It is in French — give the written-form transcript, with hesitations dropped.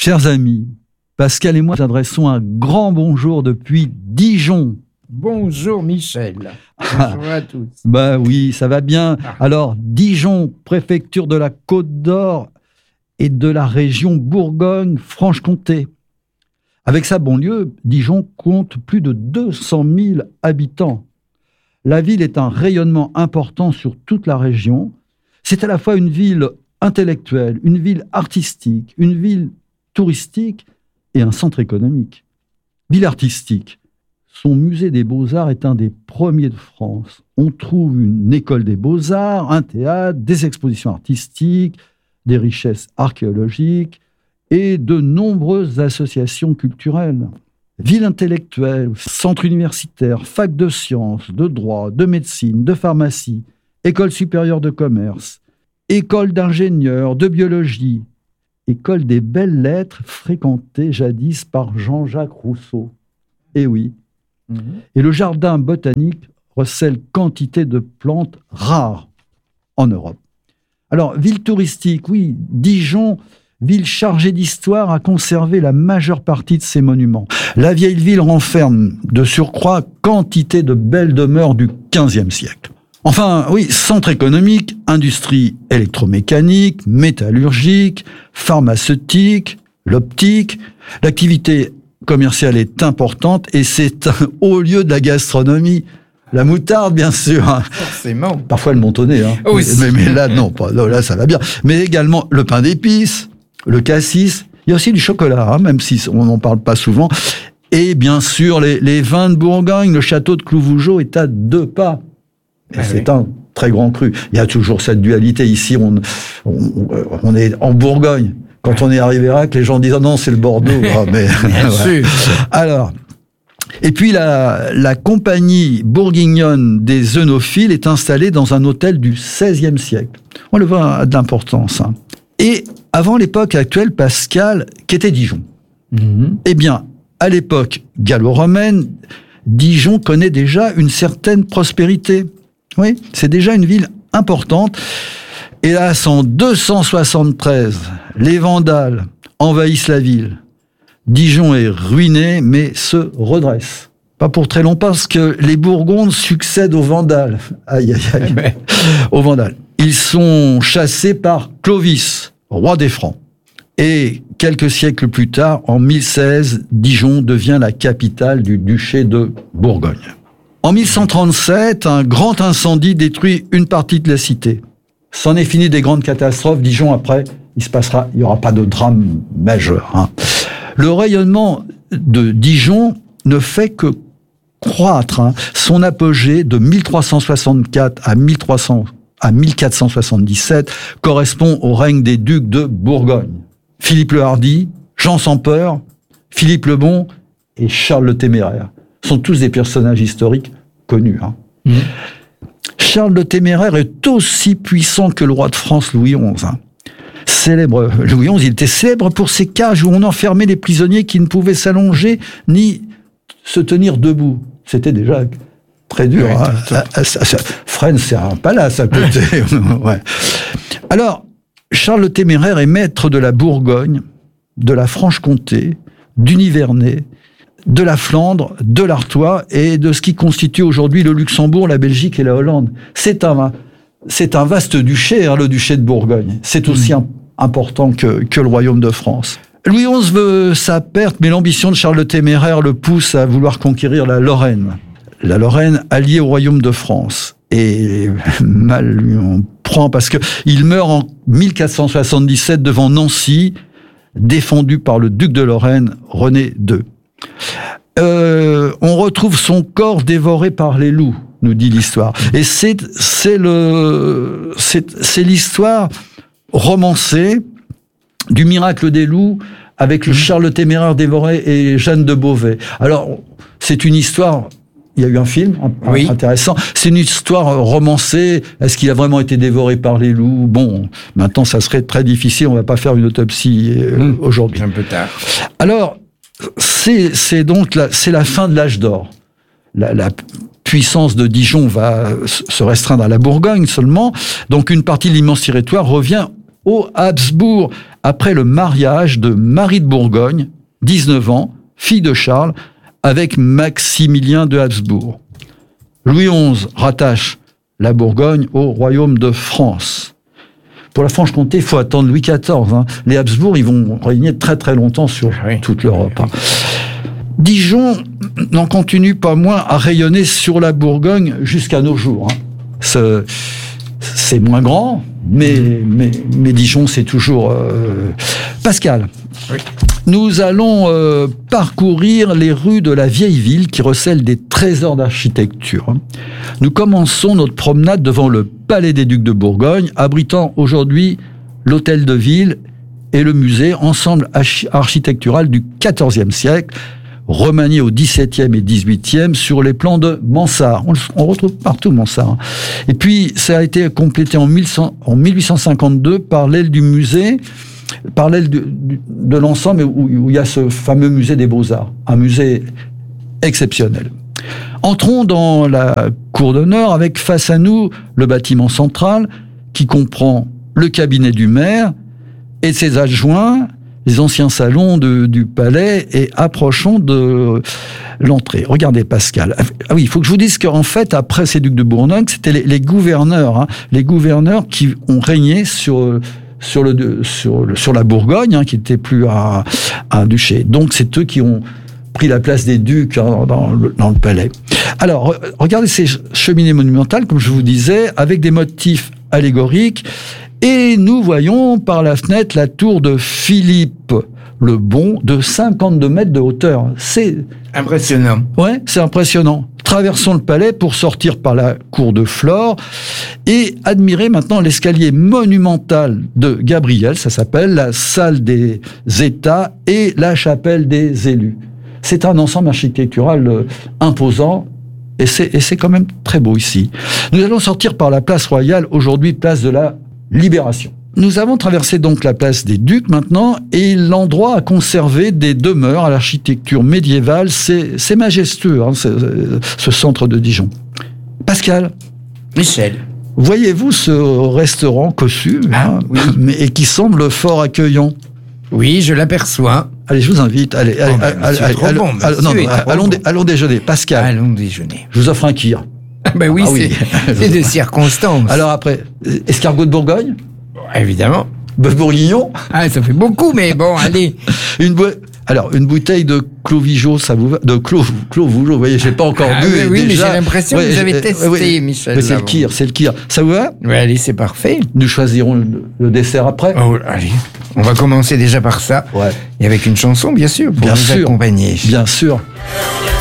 Chers amis, Pascal et moi nous adressons un grand bonjour depuis Dijon. Bonjour Michel. Bonjour à tous. Bah oui, ça va bien. Alors, Dijon, préfecture de la Côte d'Or et de la région Bourgogne-Franche-Comté. Avec sa banlieue, Dijon compte plus de 200 000 habitants. La ville est un rayonnement important sur toute la région. C'est à la fois une ville intellectuelle, une ville artistique, une ville touristique et un centre économique. Ville artistique. Son musée des Beaux-Arts est un des premiers de France. On trouve une école des Beaux-Arts, un théâtre, des expositions artistiques, des richesses archéologiques et de nombreuses associations culturelles. Ville intellectuelle, centre universitaire, fac de sciences, de droit, de médecine, de pharmacie, école supérieure de commerce, école d'ingénieurs, de biologie, école des belles lettres fréquentée jadis par Jean-Jacques Rousseau. Eh oui. Et le jardin botanique recèle quantité de plantes rares en Europe. Alors, ville touristique, oui, Dijon, ville chargée d'histoire, a conservé la majeure partie de ses monuments. La vieille ville renferme de surcroît quantité de belles demeures du XVe siècle. Enfin, oui, centre économique, industrie électromécanique, métallurgique, pharmaceutique, l'optique, l'activité commerciale est importante et c'est un haut lieu de la gastronomie. La moutarde, bien sûr. Forcément. Parfois le montonnet. Mais là, non, là, ça va bien. Mais également le pain d'épices, le cassis. Il y a aussi du chocolat, même si on n'en parle pas souvent. Et bien sûr, les vins de Bourgogne. Le château de Clouvougeot est à 2 pas. Et c'est un très grand cru. Il y a toujours cette dualité. Ici, on est en Bourgogne. Quand on est arrivé à Rac, les gens disent « non, c'est le Bordeaux ». Mais bien sûr. Alors, et puis la compagnie bourguignonne des œnophiles est installée dans un hôtel du XVIe siècle. On le voit à de l'importance. Et avant l'époque actuelle, Pascal, qu'était Dijon ? Eh bien, à l'époque gallo-romaine, Dijon connaît déjà une certaine prospérité. Oui, c'est déjà une ville importante. Hélas, en 273, les Vandales envahissent la ville. Dijon est ruiné, mais se redresse. Pas pour très longtemps, parce que les Bourgondes succèdent aux Vandales. Aïe, aïe, aïe. Aux Vandales. Ils sont chassés par Clovis, roi des Francs. Et quelques siècles plus tard, en 1016, Dijon devient la capitale du duché de Bourgogne. En 1137, un grand incendie détruit une partie de la cité. C'en est fini des grandes catastrophes. Dijon, après, il n'y aura pas de drame majeur. Le rayonnement de Dijon ne fait que croître. Son apogée de 1364 à 1477 correspond au règne des ducs de Bourgogne. Philippe le Hardi, Jean sans peur, Philippe le Bon et Charles le Téméraire sont tous des personnages historiques connus. Charles le Téméraire est aussi puissant que le roi de France Louis XI. Louis XI, il était célèbre pour ses cages où on enfermait les prisonniers qui ne pouvaient s'allonger ni se tenir debout. C'était déjà très dur. Fresnes, c'est un palace à côté. Ouais. Alors, Charles le Téméraire est maître de la Bourgogne, de la Franche-Comté, du Nivernais, de la Flandre, de l'Artois et de ce qui constitue aujourd'hui le Luxembourg, la Belgique et la Hollande. C'est un vaste duché, le duché de Bourgogne. C'est aussi important que le royaume de France. Louis XI veut sa perte, mais l'ambition de Charles le Téméraire le pousse à vouloir conquérir la Lorraine. La Lorraine alliée au royaume de France. Et mal lui en prend parce que il meurt en 1477 devant Nancy, défendu par le duc de Lorraine, René II. On retrouve son corps dévoré par les loups, nous dit l'histoire. Et c'est l'histoire romancée du miracle des loups avec le Charles le Téméraire dévoré et Jeanne de Beauvais. Alors, c'est une histoire. Il y a eu un film intéressant. C'est une histoire romancée. Est-ce qu'il a vraiment été dévoré par les loups ? Bon, maintenant, ça serait très difficile. On va pas faire une autopsie aujourd'hui. Un peu tard. Alors, c'est donc la fin de l'âge d'or. La puissance de Dijon va se restreindre à la Bourgogne seulement. Donc, une partie de l'immense territoire revient aux Habsbourg, après le mariage de Marie de Bourgogne, 19 ans, fille de Charles, avec Maximilien de Habsbourg. Louis XI rattache la Bourgogne au royaume de France. Pour la Franche-Comté, il faut attendre Louis XIV. Hein. Les Habsbourg, ils vont régner très très longtemps sur toute l'Europe. Hein. Dijon n'en continue pas moins à rayonner sur la Bourgogne jusqu'à nos jours. Hein. C'est moins grand, mais Dijon, c'est toujours... Pascal, oui. Nous allons parcourir les rues de la vieille ville qui recèlent des trésors d'architecture. Nous commençons notre promenade devant le Palais des Ducs de Bourgogne, abritant aujourd'hui l'hôtel de ville et le musée, ensemble architectural du XIVe siècle, remanié au XVIIe et XVIIIe sur les plans de Mansart. On retrouve partout Mansart. Et puis, ça a été complété en 1852 par l'aile du musée, par l'aile de l'ensemble où il y a ce fameux musée des Beaux-Arts, un musée exceptionnel. Entrons dans la cour d'honneur avec face à nous le bâtiment central qui comprend le cabinet du maire et ses adjoints, les anciens salons du palais, et approchons de l'entrée. Regardez Pascal. Ah oui, il faut que je vous dise qu'en fait, après ces ducs de Bourgogne, c'était les gouverneurs, hein, les gouverneurs qui ont régné sur la Bourgogne, hein, qui n'était plus un duché. Donc c'est eux qui ont pris la place des ducs, hein, dans le palais. Alors, regardez ces cheminées monumentales, comme je vous disais, avec des motifs allégoriques. Et nous voyons par la fenêtre la tour de Philippe le Bon de 52 mètres de hauteur. C'est impressionnant. Ouais, c'est impressionnant. Traversons le palais pour sortir par la cour de Flore et admirer maintenant l'escalier monumental de Gabriel, ça s'appelle la salle des États et la chapelle des élus. C'est un ensemble architectural imposant. Et c'est quand même très beau ici. Nous allons sortir par la place royale, aujourd'hui place de la Libération. Nous avons traversé donc la place des Ducs maintenant, et l'endroit a conservé des demeures à l'architecture médiévale. C'est majestueux, hein, ce centre de Dijon. Pascal. Michel. Voyez-vous ce restaurant cossu, hein, oui. Et qui semble fort accueillant? Oui, je l'aperçois. Allez, je vous invite. Allez, allons déjeuner. Pascal. Allons déjeuner. Je vous offre un kir. Ben oui, c'est des circonstances. Alors après, escargot de Bourgogne? Évidemment. Bœuf bourguignon? Ah, ça fait beaucoup, mais bon, allez. Une bouteille de Clos-Vougeot, ça vous va? De Clos-Vougeot, vous voyez, j'ai pas encore bu. Oui, déjà. Mais j'ai l'impression que vous avez testé, Michel. Mais c'est le kir. Ça vous va? Oui, allez, c'est parfait. Nous choisirons le dessert après. Oh, allez. On va commencer déjà par ça. Ouais. Et avec une chanson, bien sûr, pour nous accompagner. Bien sûr.